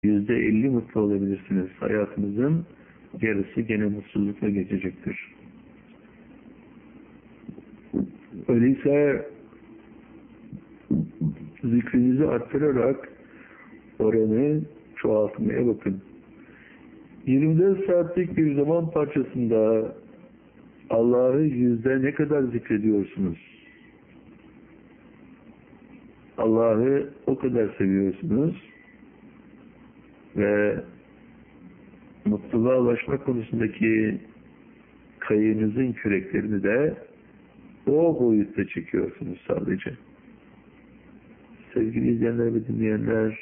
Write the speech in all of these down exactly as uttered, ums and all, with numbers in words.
yüzde elli mutlu olabilirsiniz. Hayatınızın yarısı gene mutsuzlukla geçecektir. Öyleyse zikrinizi arttırarak oranı çoğaltmaya bakın. yirmi dört saatlik bir zaman parçasında Allah'ı yüzde ne kadar zikrediyorsunuz? Allah'ı o kadar seviyorsunuz ve mutluluğa ulaşma konusundaki kayığınızın küreklerini de o boyutta çekiyorsunuz sadece. Sevgili izleyenler ve dinleyenler,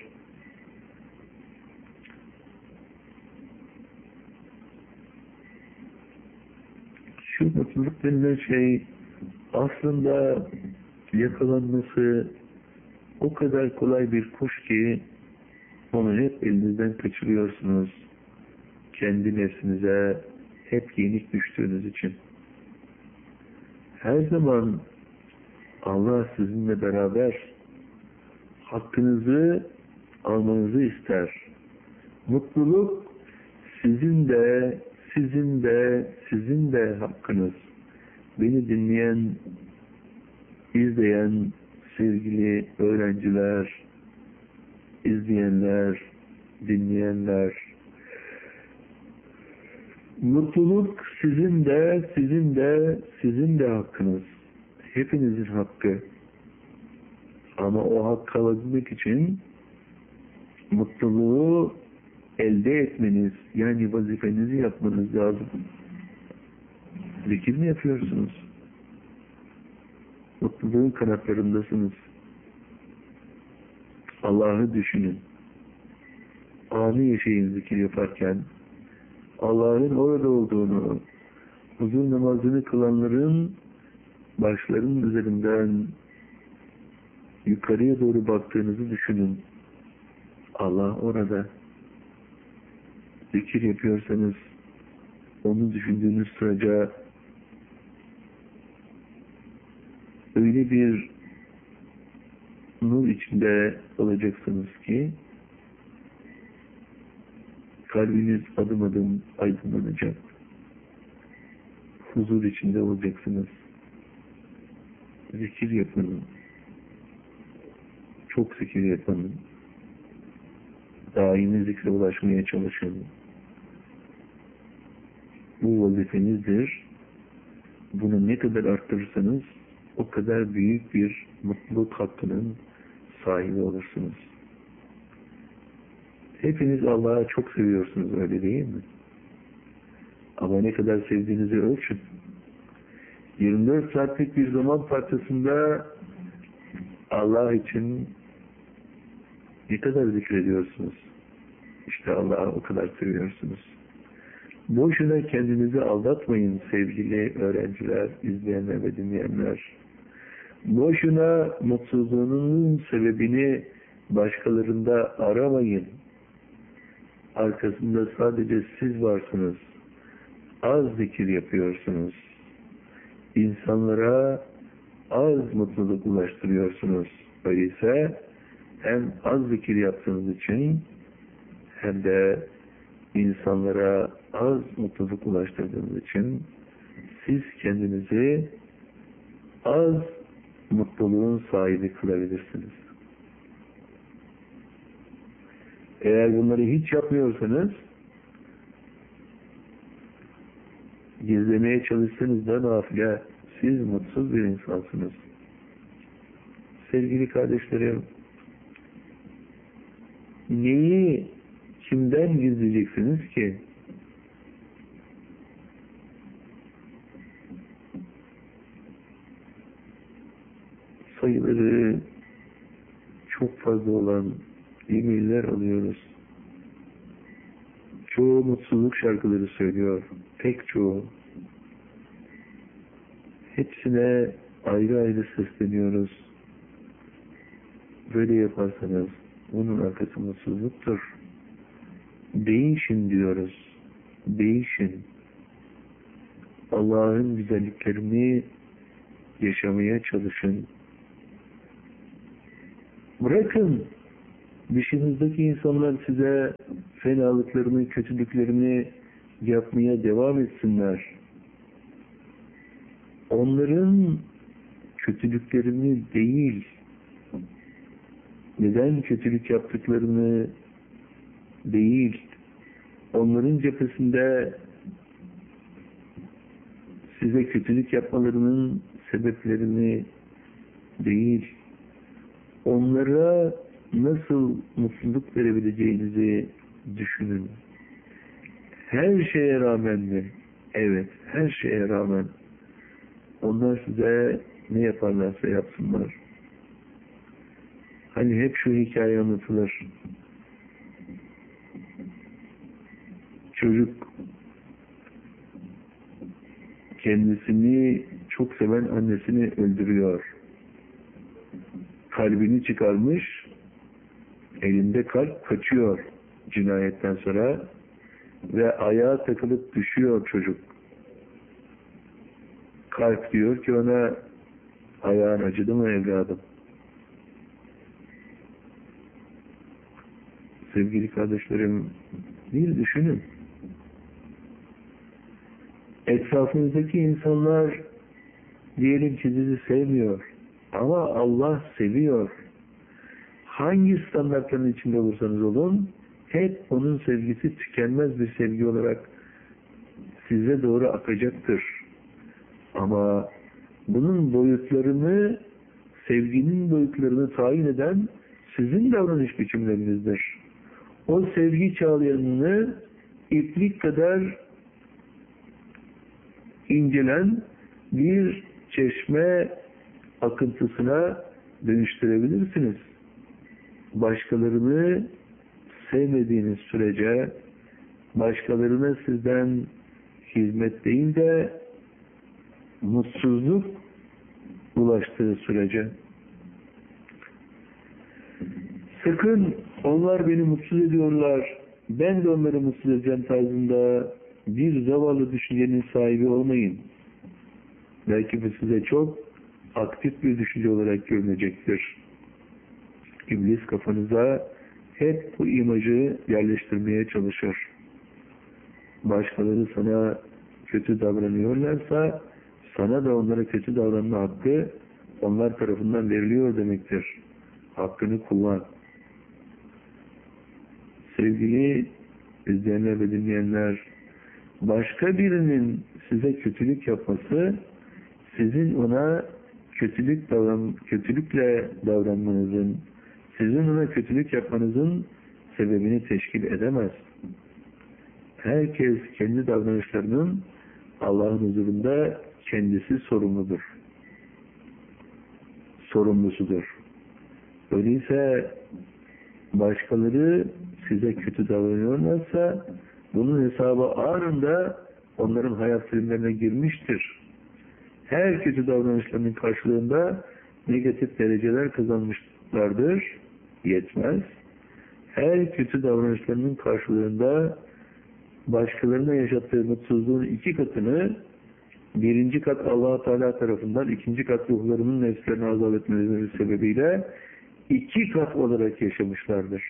şu mutluluk denilen şey aslında yakalanması o kadar kolay bir kuş ki onu hep elinizden kaçırıyorsunuz. Kendi nefsinize hep yenik düştüğünüz için. Her zaman Allah sizinle beraber hakkınızı almanızı ister. Mutluluk sizin de, sizin de, sizin de hakkınız. Beni dinleyen, izleyen sevgili öğrenciler, izleyenler, dinleyenler, mutluluk sizin de, sizin de, sizin de hakkınız. Hepinizin hakkı. Ama o hakkı alabilmek için mutluluğu elde etmeniz, yani vazifenizi yapmanız lazım. Zikir mi yapıyorsunuz? Mutluluğun kanatlarındasınız. Allah'ı düşünün. Anı yaşayın zikir yaparken. Allah'ın orada olduğunu, huzur namazını kılanların başlarının üzerinden yukarıya doğru baktığınızı düşünün. Allah orada. Zikir yapıyorsanız, onu düşündüğünüz sırada öyle bir nur içinde olacaksınız ki kalbiniz adım adım aydınlanacak. Huzur içinde olacaksınız. Zikir yapın. Çok zikir yapın. Daimi zikre ulaşmaya çalışın. Bu vazifenizdir. Bunu ne kadar arttırırsanız o kadar büyük bir mutluluk hakkının sahibi olursunuz. Hepiniz Allah'ı çok seviyorsunuz, öyle değil mi? Ama ne kadar sevdiğinizi ölçün. yirmi dört saatlik bir zaman parçasında Allah için ne kadar zikrediyorsunuz? İşte Allah'ı o kadar seviyorsunuz. Boşuna kendinizi aldatmayın sevgili öğrenciler, izleyenler ve dinleyenler. Boşuna mutsuzluğunun sebebini başkalarında aramayın. Arkasında sadece siz varsınız. Az zikir yapıyorsunuz. İnsanlara az mutluluk ulaştırıyorsunuz. Öyleyse hem az zikir yaptığınız için hem de insanlara az mutluluk ulaştırdığınız için siz kendinizi az mutluluğun sahibi kılabilirsiniz. Eğer bunları hiç yapmıyorsanız, gizlemeye çalışsanız da nafile, siz mutsuz bir insansınız. Sevgili kardeşlerim, neyi kimden gizleyeceksiniz ki? Sayıları çok fazla olan e-mailler alıyoruz. Çoğu mutsuzluk şarkıları söylüyor. Pek çoğu. Hepsine ayrı ayrı sesleniyoruz. Böyle yaparsanız bunun arkası mutsuzluktur. Değişin diyoruz. Değişin. Allah'ın güzelliklerini yaşamaya çalışın. Bırakın dışınızdaki insanlar size fenalıklarını, kötülüklerini yapmaya devam etsinler. Onların kötülüklerini değil, neden kötülük yaptıklarını değil, onların cephesinde size kötülük yapmalarının sebeplerini değil, onlara nasıl mutluluk verebileceğinizi düşünün. Her şeye rağmen mi? Evet, her şeye rağmen. Onlar size ne yaparlarsa yapsınlar. Hani hep şu hikaye anlatılır. Çocuk kendisini çok seven annesini öldürüyor. Kalbini çıkarmış, elinde kalp kaçıyor cinayetten sonra ve ayağa takılıp düşüyor çocuk. Kalp diyor ki ona, ayağın acıdı mı evladım? Sevgili kardeşlerim, bir düşünün. Etrafınızdaki insanlar diyelim ki sizi sevmiyor ama Allah seviyor. Hangi standartların içinde olursanız olun, hep onun sevgisi tükenmez bir sevgi olarak size doğru akacaktır. Ama bunun boyutlarını, sevginin boyutlarını tayin eden sizin davranış biçimlerinizdir. O sevgi çağlayanını iplik kadar incelen bir çeşme akıntısına dönüştürebilirsiniz. Başkalarını sevmediğiniz sürece, başkalarına sizden hizmet değil de mutsuzluk ulaştığı sürece, sakın onlar beni mutsuz ediyorlar, ben de onları mutsuz edeceğim tarzında bir zavallı düşüncenin sahibi olmayın. Belki bu size çok aktif bir düşünce olarak görünecektir. İblis kafanıza hep bu imajı yerleştirmeye çalışır. Başkaları sana kötü davranıyorlarsa, sana da onlara kötü davranma hakkı onlar tarafından veriliyor demektir. Hakkını kullan. Sevgili izleyenler ve dinleyenler, başka birinin size kötülük yapması, sizin ona kötülük davran kötülükle davranmanızın, sizin ona kötülük yapmanızın sebebini teşkil edemez. Herkes kendi davranışlarının Allah'ın huzurunda kendisi sorumludur. Sorumlusudur. Öyleyse başkaları size kötü davranıyorlarsa bunun hesabı anında onların hayat filmlerine girmiştir. Her kötü davranışlarının karşılığında negatif dereceler kazanmışlardır. Yetmez. Her kötü davranışlarının karşılığında başkalarına yaşattığı mutsuzluğun iki katını, birinci kat Allah-u Teala tarafından, ikinci kat ruhlarının nefslerini azap etmeleri sebebiyle iki kat olarak yaşamışlardır.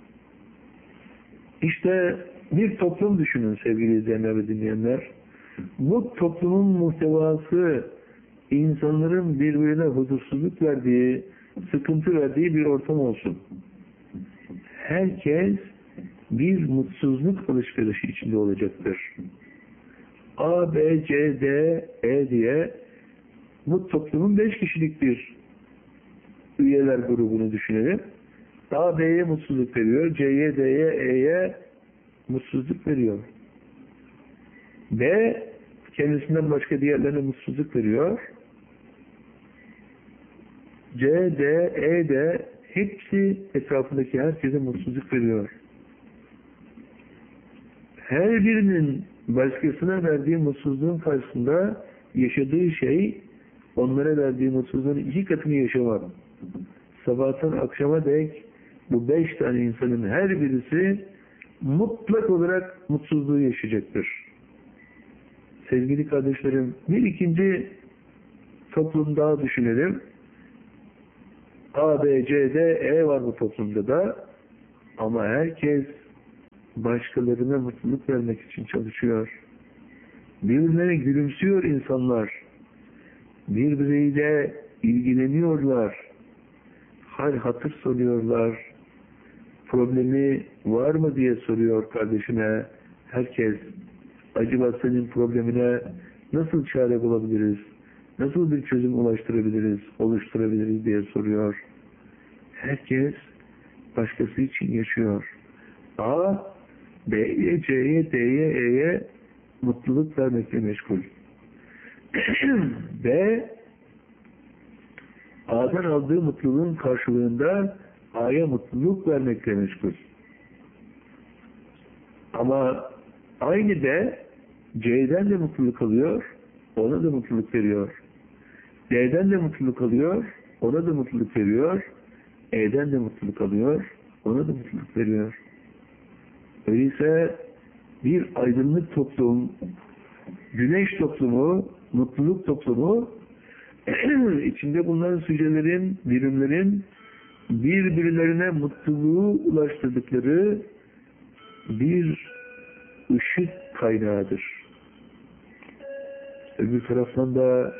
İşte bir toplum düşünün sevgili izleyenler ve dinleyenler. Bu toplumun muhtevası insanların birbirine huzursuzluk verdiği, sıkıntı verdiği bir ortam olsun. Herkes bir mutsuzluk alışverişi içinde olacaktır. A, B, C, D, E diye bu toplumun beş kişilik bir üyeler grubunu düşünelim. A, B'ye mutsuzluk veriyor, C'ye, D'ye, E'ye mutsuzluk veriyor. B, kendisinden başka diğerlerine mutsuzluk veriyor. C, D, E de hepsi etrafındaki herkese mutsuzluk veriyor. Her birinin başkasına verdiği mutsuzluğun karşısında yaşadığı şey, onlara verdiği mutsuzluğun iki katını yaşamak. Sabahtan akşama dek bu beş tane insanın her birisi mutlak olarak mutsuzluğu yaşayacaktır. Sevgili kardeşlerim, bir ikinci toplum daha düşünelim. A, B, C, D, E var bu toplumda da. Ama herkes başkalarına mutluluk vermek için çalışıyor. Birbirlerine gülümsüyor insanlar. Birbiriyle ilgileniyorlar. Hal hatır soruyorlar. Problemi var mı diye soruyor kardeşine. Herkes acaba senin problemine nasıl çare bulabiliriz? Nasıl bir çözüm ulaştırabiliriz, oluşturabiliriz diye soruyor. Herkes başkası için yaşıyor. A, B'ye, C'ye, D'ye, E'ye mutluluk vermekle meşgul. B, A'dan aldığı mutluluğun karşılığında A'ya mutluluk vermekle meşgul. Ama aynı B, C'den de mutluluk alıyor, ona da mutluluk veriyor. D'den de mutluluk alıyor, ona da mutluluk veriyor. E'den de mutluluk alıyor, ona da mutluluk veriyor. Öyleyse bir aydınlık toplum, güneş toplumu, mutluluk toplumu, içinde bulunan sücelerin, birimlerin birbirlerine mutluluğu ulaştırdıkları bir ışık kaynağıdır. Öbür taraftan da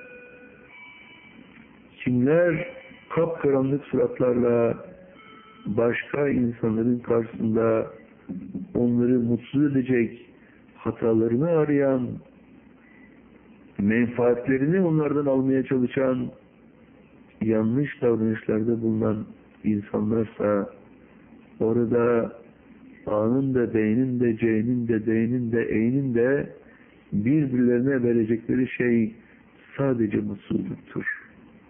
kimler kapkaranlık suratlarla başka insanların karşısında onları mutsuz edecek hatalarını arayan, menfaatlerini onlardan almaya çalışan, yanlış davranışlarda bulunan insanlarsa orada A'nın da B'nin de C'nin de D'nin de E'nin de birbirlerine verecekleri şey sadece mutsuzluktur.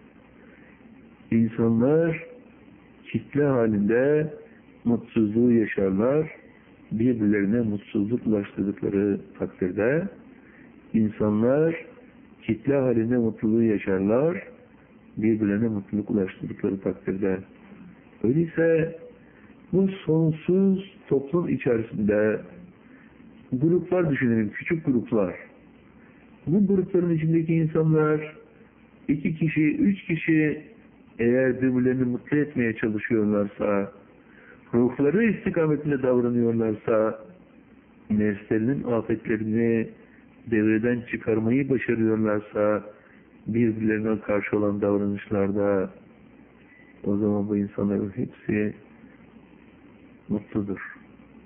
İnsanlar kitle halinde mutsuzluğu yaşarlar. Birbirlerine mutsuzluk ulaştırdıkları takdirde insanlar kitle halinde mutluluğu yaşarlar. Birbirlerine mutluluk ulaştırdıkları takdirde. Öyleyse bu sonsuz toplum içerisinde gruplar düşünelim, küçük gruplar. Bu grupların içindeki insanlar iki kişi, üç kişi eğer birbirlerini mutlu etmeye çalışıyorlarsa, ruhları istikametinde davranıyorlarsa, nefslerinin afetlerini devreden çıkarmayı başarıyorlarsa, birbirlerine karşı olan davranışlarda, o zaman bu insanların hepsi mutludur.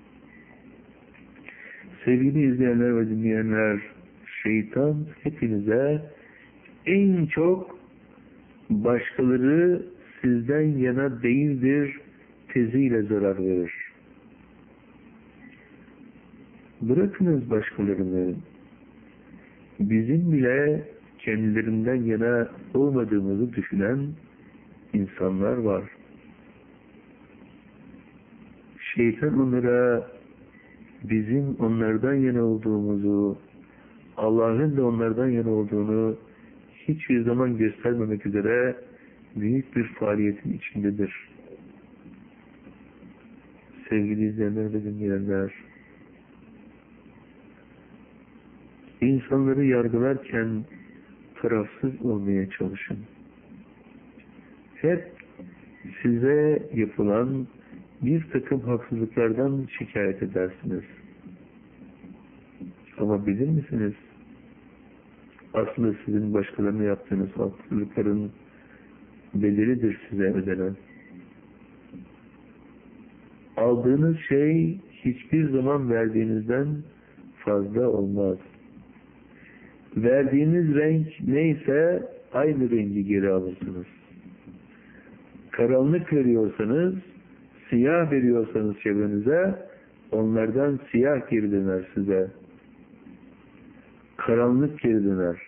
Sevgili izleyenler ve dinleyenler, şeytan hepinize en çok başkaları sizden yana değildir teziyle zarar verir. Bırakınız başkalarını. Bizim bile kendilerinden yana olmadığımızı düşünen insanlar var. Şeytan onlara bizim onlardan yana olduğumuzu, Allah'ın da onlardan yana olduğunu hiçbir zaman göstermemek üzere büyük bir faaliyetin içindedir. Sevgili izleyenler ve dinleyenler, insanları yargılarken tarafsız olmaya çalışın. Hep size yapılan bir takım haksızlıklardan şikayet edersiniz. Ama bilir misiniz? Aslında sizin başkalarına yaptığınız haksızlıkların bedelidir size ödenen. Aldığınız şey hiçbir zaman verdiğinizden fazla olmaz. Verdiğiniz renk neyse aynı rengi geri alırsınız. Karanlık veriyorsanız, siyah veriyorsanız çevrenize, onlardan siyah geri döner size. Karanlık geri döner.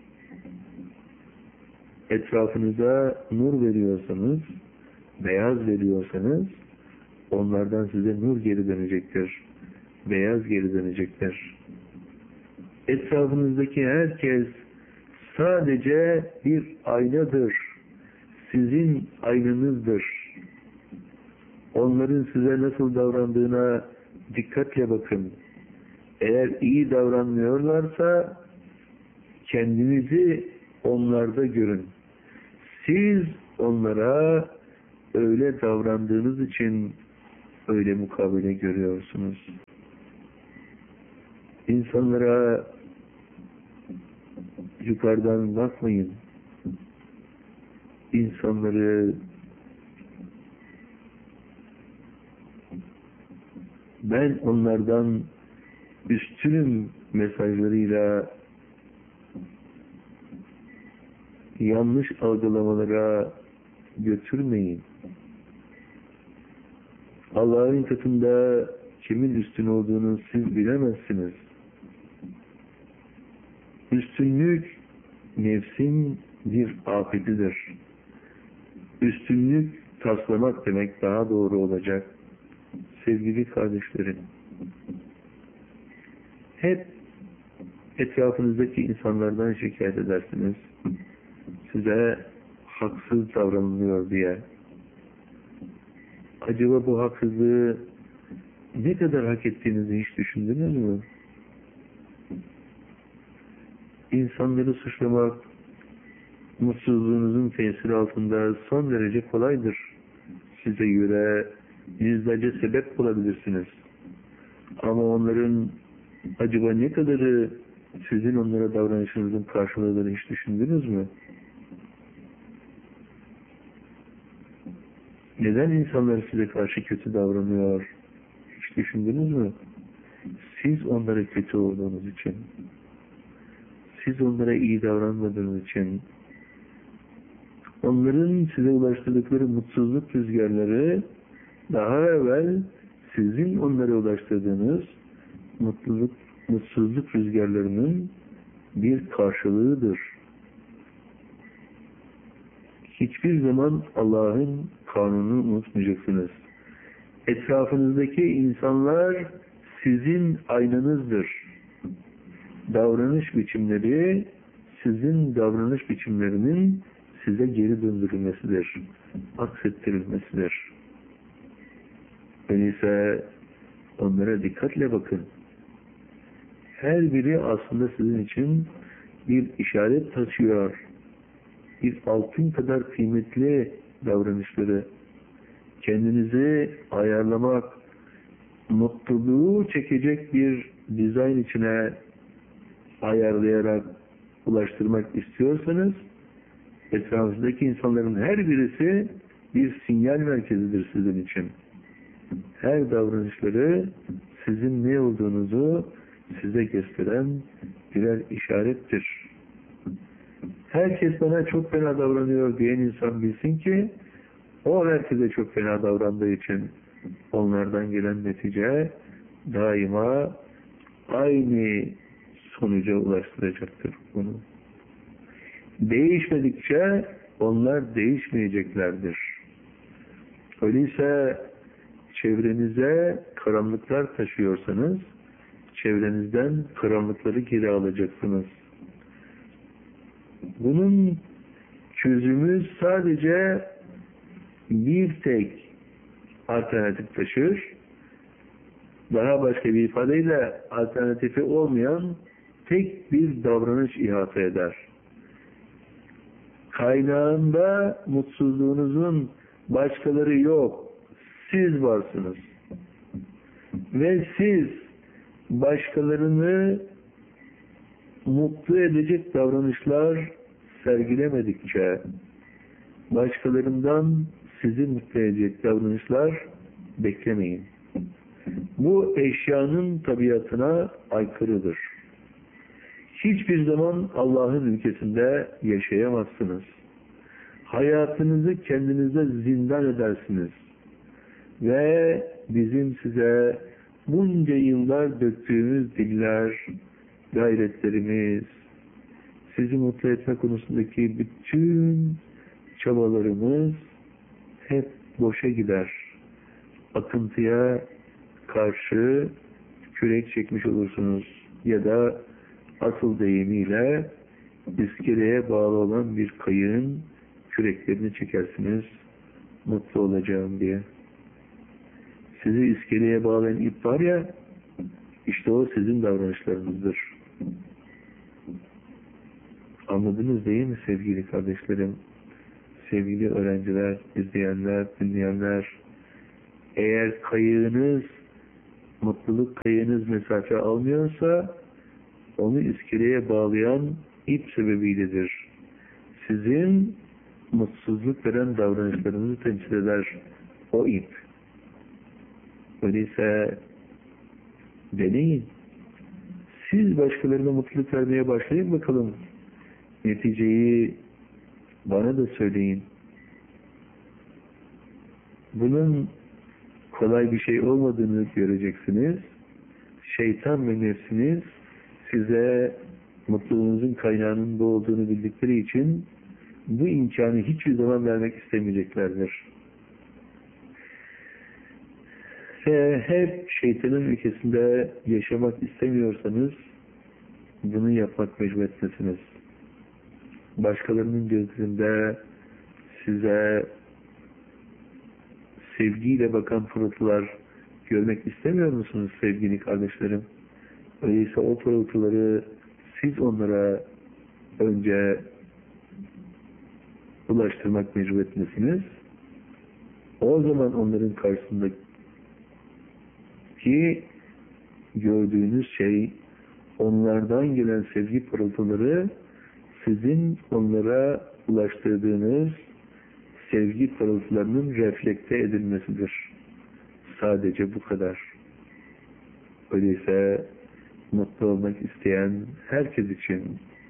Etrafınıza nur veriyorsanız, beyaz veriyorsanız, onlardan size nur geri dönecektir. Beyaz geri dönecektir. Etrafınızdaki herkes sadece bir aynadır. Sizin aynanızdır. Onların size nasıl davrandığına dikkatle bakın. Eğer iyi davranmıyorlarsa kendinizi onlarda görün. Siz onlara öyle davrandığınız için, öyle mukabele görüyorsunuz. İnsanlara yukarıdan bakmayın. İnsanları ben onlardan üstünüm mesajlarıyla yanlış algılamalara götürmeyin. Allah'ın katında kimin üstün olduğunu siz bilemezsiniz. Üstünlük nefsin bir afetidir. Üstünlük taslamak demek daha doğru olacak. Sevgili kardeşlerim, hep etrafınızdaki insanlardan şikayet edersiniz. Size haksız davranılıyor diye. Acaba bu haksızlığı ne kadar hak ettiğinizi hiç düşündünüz mü? İnsanları suçlamak, mutsuzluğunuzun tesiri altında son derece kolaydır. Size göre yüzlerce sebep bulabilirsiniz. Ama onların acaba ne kadarı sizin onlara davranışınızın karşılığını hiç düşündünüz mü? Neden insanlar size karşı kötü davranıyor? Hiç düşündünüz mü? Siz onlara kötü olduğunuz için, siz onlara iyi davranmadığınız için, onların size ulaştırdıkları mutsuzluk rüzgarları daha evvel sizin onlara ulaştırdığınız mutluluk, mutsuzluk rüzgarlarının bir karşılığıdır. Hiçbir zaman Allah'ın kanununu unutmayacaksınız. Etrafınızdaki insanlar sizin aynanızdır. Davranış biçimleri sizin davranış biçimlerinin size geri döndürülmesidir. Aksettirilmesidir. Öyleyse onlara dikkatle bakın. Her biri aslında sizin için bir işaret taşıyor. Bir altın kadar kıymetli davranışları. Kendinizi ayarlamak, mutluluğu çekecek bir dizayn içine ayarlayarak ulaştırmak istiyorsanız, etrafınızdaki insanların her birisi bir sinyal merkezidir sizin için. Her davranışları sizin ne olduğunuzu size gösteren birer işarettir. Herkes bana çok fena davranıyor diyen insan bilsin ki o herkese çok fena davrandığı için onlardan gelen netice daima aynı sonuca ulaştıracaktır bunu. Değişmedikçe onlar değişmeyeceklerdir. Öyleyse çevrenize karanlıklar taşıyorsanız çevrenizden karanlıkları geri alacaksınız. Bunun çözümü sadece bir tek alternatif taşır. Daha başka bir ifadeyle alternatifi olmayan tek bir davranış ihata eder. Kaynağında mutsuzluğunuzun başkaları yok. Siz varsınız. Ve siz başkalarını mutlu edecek davranışlar sergilemedikçe, başkalarından sizi mutlu edecek davranışlar beklemeyin. Bu eşyanın tabiatına aykırıdır. Hiçbir zaman Allah'ın ülkesinde yaşayamazsınız. Hayatınızı kendinize zindan edersiniz. Ve bizim size bunca yıllar döktüğümüz diller, gayretlerimiz, sizi mutlu etme konusundaki bütün çabalarımız hep boşa gider. Akıntıya karşı kürek çekmiş olursunuz ya da asıl deyimiyle iskeleye bağlı olan bir kayığın küreklerini çekersiniz mutlu olacağım diye. Sizi iskeleye bağlayan ip var ya, işte o sizin davranışlarınızdır. Anladınız değil mi sevgili kardeşlerim, sevgili öğrenciler, izleyenler, dinleyenler? Eğer kayığınız, mutluluk kayığınız mesafe almıyorsa, onu iskeleye bağlayan ip sebebiyledir. Sizin mutsuzluk veren davranışlarınızı temsil eder o ip. Öyleyse deneyin. Siz başkalarına mutluluk vermeye başlayın bakalım. Neticeyi bana da söyleyin. Bunun kolay bir şey olmadığını göreceksiniz. Şeytan ve nefsiniz size mutluluğunuzun kaynağının bu olduğunu bildikleri için bu imkanı hiçbir zaman vermek istemeyeceklerdir. Ve hep şeytanın ülkesinde yaşamak istemiyorsanız bunu yapmak mecburiyetindesiniz. Başkalarının gözlerinde size sevgiyle bakan pırıltılar görmek istemiyor musunuz sevgili kardeşlerim? Öyleyse o pırıltıları siz onlara önce ulaştırmak mecburiyetindesiniz. O zaman onların karşısındaki gördüğünüz şey, onlardan gelen sevgi pırıltıları sizin onlara ulaştırdığınız sevgi pırıltılarının reflekte edilmesidir. Sadece bu kadar. Öyleyse mutlu olmak isteyen herkes için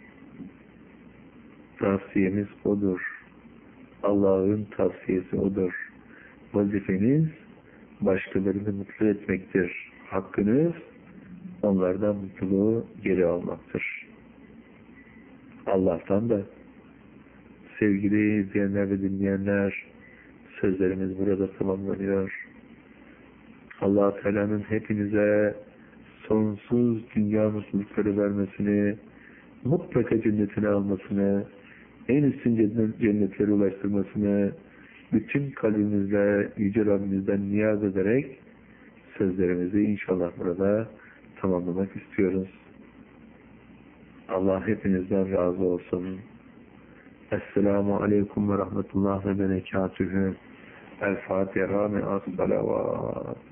tavsiyemiz odur. Allah'ın tavsiyesi odur. Vazifeniz başkalarını mutlu etmektir. Hakkınız onlardan mutluluğu geri almaktır. Allah'tan da sevgili izleyenler ve dinleyenler, sözlerimiz burada tamamlanıyor. Allah-u Teala'nın hepinize sonsuz dünya mutlulukları vermesini, mutlaka cennetine almasını, en üstün cennetlere ulaştırmasını bütün kalbimizle Yüce Rabbimizden niyaz ederek sözlerimizi inşallah burada tamamlamak istiyoruz. Allah hepinizden razı olsun. Esselamu Aleyküm ve Rahmetullah ve Berekatühü. El Fatiha ve As-Salavat.